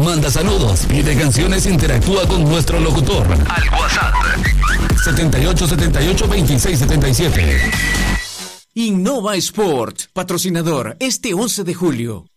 Manda saludos, pide canciones, interactúa con nuestro locutor. Al WhatsApp 7878-2677. Innova Sport, patrocinador este 11 de julio.